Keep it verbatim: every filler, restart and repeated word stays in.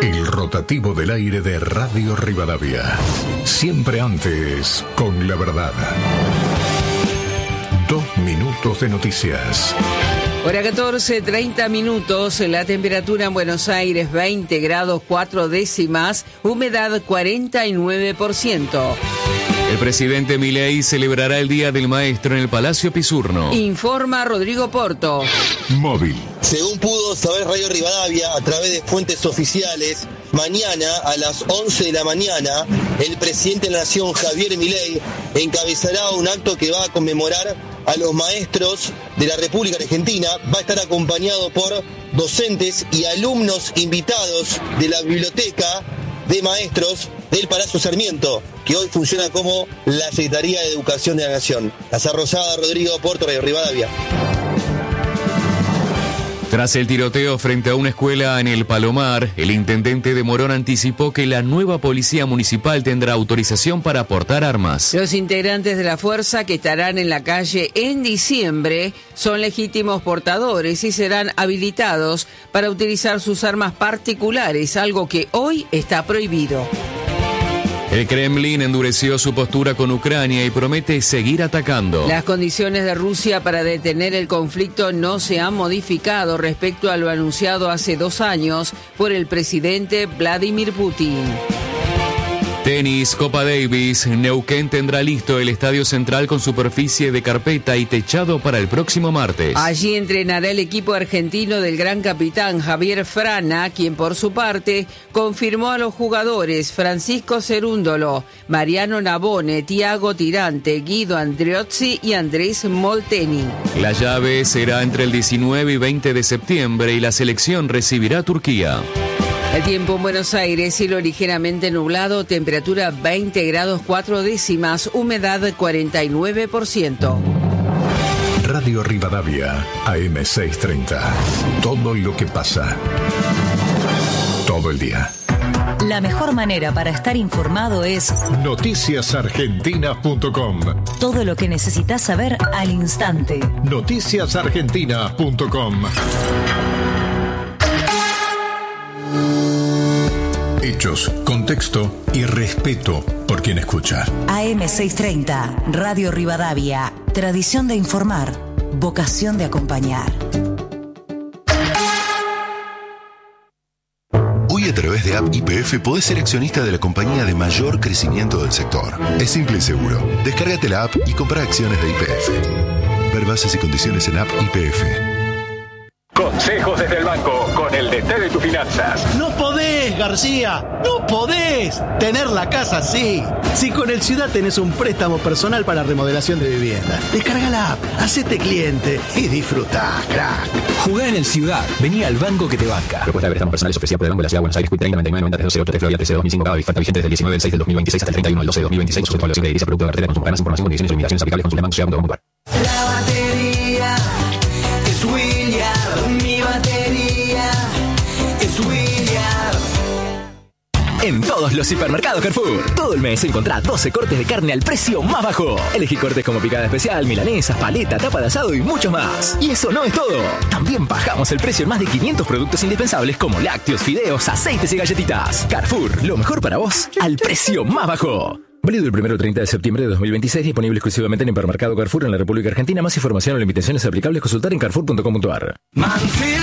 El rotativo del aire de Radio Rivadavia. Siempre antes, con la verdad. Dos minutos de noticias. Hora catorce, treinta minutos, la temperatura en Buenos Aires veinte grados cuatro décimas, humedad cuarenta y nueve por ciento. El presidente Milei celebrará el Día del Maestro en el Palacio Pisurno. Informa Rodrigo Porto. Móvil. Según pudo saber Radio Rivadavia a través de fuentes oficiales, mañana a las once de la mañana, el presidente de la Nación, Javier Milei, encabezará un acto que va a conmemorar a los maestros de la República Argentina. Va a estar acompañado por docentes y alumnos invitados de la Biblioteca de Maestros del Palacio Sarmiento, que hoy funciona como la Secretaría de Educación de la Nación. Casa Rosada, Rodrigo Porto, Radio Rivadavia. Tras el tiroteo frente a una escuela en el Palomar, el intendente de Morón anticipó que la nueva policía municipal tendrá autorización para aportar armas. Los integrantes de la fuerza que estarán en la calle en diciembre son legítimos portadores y serán habilitados para utilizar sus armas particulares, algo que hoy está prohibido. El Kremlin endureció su postura con Ucrania y promete seguir atacando. Las condiciones de Rusia para detener el conflicto no se han modificado respecto a lo anunciado hace dos años por el presidente Vladimir Putin. Tenis, Copa Davis, Neuquén tendrá listo el estadio central con superficie de carpeta y techado para el próximo martes. Allí entrenará el equipo argentino del gran capitán Javier Frana, quien por su parte confirmó a los jugadores Francisco Cerúndolo, Mariano Navone, Tiago Tirante, Guido Andreozzi y Andrés Molteni. La llave será entre el diecinueve y veinte de septiembre y la selección recibirá a Turquía. El tiempo en Buenos Aires, cielo ligeramente nublado, temperatura veinte grados cuatro décimas, humedad cuarenta y nueve por ciento. Radio Rivadavia, A M seiscientos treinta. Todo lo que pasa. Todo el día. La mejor manera para estar informado es noticias argentinas punto com. Todo lo que necesitas saber al instante. noticias argentinas punto com. Hechos, contexto y respeto por quien escucha. A M seiscientos treinta, Radio Rivadavia. Tradición de informar, vocación de acompañar. Hoy a través de App Y P F podés ser accionista de la compañía de mayor crecimiento del sector. Es simple y seguro. Descárgate la app y compra acciones de Y P F. Ver bases y condiciones en App Y P F. Consejos desde el banco, con el D T de tus finanzas. No podés, García, no podés tener la casa así. Si con el Ciudad tenés un préstamo personal para remodelación de vivienda, descarga la app, hacete cliente y disfrutá, crack. Jugá en el Ciudad, vení al banco que te banca. Propuesta de préstamos personales ofrecida por el Banco de la Ciudad de Buenos Aires, treinta noventa y nueve noventa tres cero tres Florida trece dos mil cinco, Cava, vigente desde el diecinueve del seis del dos mil veintiséis hasta el treinta y uno del doce del dos mil veintiséis, sujeto a evaluación de edilicia, producto de cartera de consumo, ganas, información, condiciones y limitaciones aplicables, consulta banco ciudad punto com punto a r. La batería es William, mi batería es William. En todos los hipermercados Carrefour, todo el mes encontrá doce cortes de carne al precio más bajo. Elegí cortes como picada especial, milanesas, paleta, tapa de asado y muchos más. Y eso no es todo. También bajamos el precio en más de quinientos productos indispensables como lácteos, fideos, aceites y galletitas. Carrefour, lo mejor para vos, al precio más bajo. Válido el primero al treinta de septiembre de dos mil veintiséis, disponible exclusivamente en Hipermercado Carrefour en la República Argentina. Más información o limitaciones aplicables, consultar en carrefour punto com punto a r.